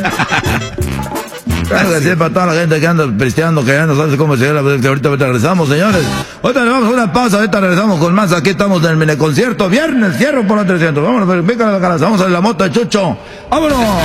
Claro que sí, para toda la gente que anda pisteando, que ya no sabe cómo se llama, ahorita regresamos, señores. Ahorita le vamos a una pausa, ahorita regresamos con más. Aquí estamos en el mini concierto, viernes, cierro por los 300. Vámonos, pícale la cara, vamos a la moto de Chucho. ¡Vámonos!